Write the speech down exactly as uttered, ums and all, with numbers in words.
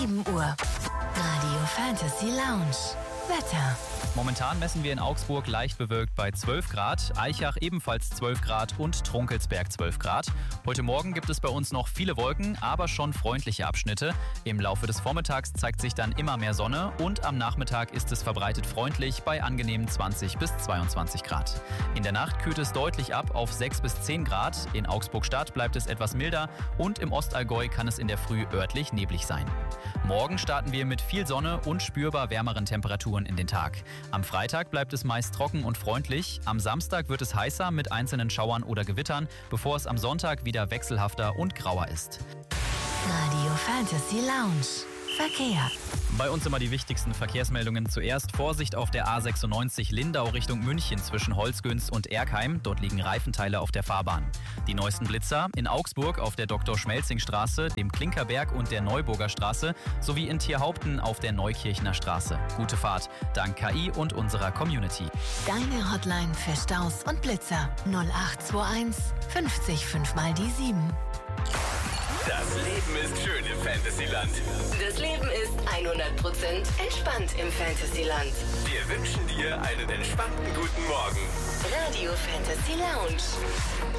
sieben Uhr. Radio Fantasy Lounge. Wetter. Momentan messen wir in Augsburg leicht bewölkt bei zwölf Grad, Aichach ebenfalls zwölf Grad und Trunkelsberg zwölf Grad. Heute Morgen gibt es bei uns noch viele Wolken, aber schon freundliche Abschnitte. Im Laufe des Vormittags zeigt sich dann immer mehr Sonne und am Nachmittag ist es verbreitet freundlich bei angenehmen zwanzig bis zweiundzwanzig Grad. In der Nacht kühlt es deutlich ab auf sechs bis zehn Grad. In Augsburg-Stadt bleibt es etwas milder und im Ostallgäu kann es in der Früh örtlich neblig sein. Morgen starten wir mit viel Sonne und spürbar wärmeren Temperaturen in den Tag. Am Freitag bleibt es meist trocken und freundlich. Am Samstag wird es heißer mit einzelnen Schauern oder Gewittern, bevor es am Sonntag wieder wechselhafter und grauer ist. Radio Fantasy Lounge. Verkehr. Bei uns immer die wichtigsten Verkehrsmeldungen. Zuerst Vorsicht auf der A sechsundneunzig Lindau Richtung München zwischen Holzgünz und Erkheim. Dort liegen Reifenteile auf der Fahrbahn. Die neuesten Blitzer in Augsburg auf der Doktor-Schmelzing-Straße, dem Klinkerberg und der Neuburger Straße sowie in Tierhaupten auf der Neukirchner Straße. Gute Fahrt, dank K I und unserer Community. Deine Hotline für Staus und Blitzer null acht zwei eins fünfzig fünf mal die sieben. Das Leben ist schön im Fantasyland. Das Leben ist hundert Prozent entspannt im Fantasyland. Wir wünschen dir einen entspannten guten Morgen. Radio Fantasy Lounge.